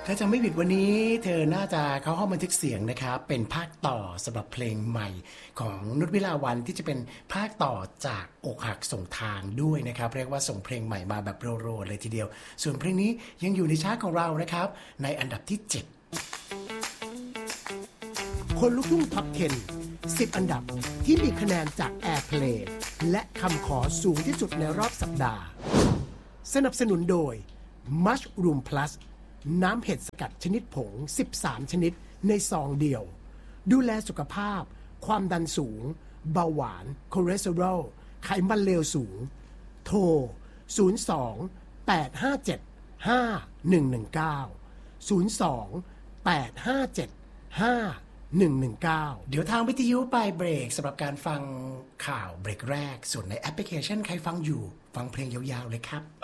ถ้าจำไม่ผิดวันนี้เธอน่าจะเข้าห้องบันทึกเสียงนะครับเป็นภาคต่อสำหรับเพลงใหม่ของนุชวิลาวันที่จะเป็นภาคต่อจากอกหักส่งทางด้วยนะครับเรียกว่าส่งเพลงใหม่มาแบบโรๆเลยทีเดียวส่วนเพลงนี้ยังอยู่ในชาร์ตของเรานะครับในอันดับที่7คนลุกทุ่งท็อป 10 10 อันดับที่มีคะแนนจาก Airplay และคำขอสูงที่สุดในรอบสัปดาห์สนับสนุนโดย Mushroom Plus น้ำเห็ดสกัดชนิดผง13ชนิดในซองเดียวดูแลสุขภาพความดันสูงเบาหวานคอเลสเตอรอลไขมันเลวสูงโทร02 857 5119 02 857 5119เดี๋ยวทางวิทยุไปเบรกสำหรับการฟังข่าวเบรกแรกส่วนในแอปพลิเคชันใครฟังอยู่ฟังเพลงยาวๆเลยครับ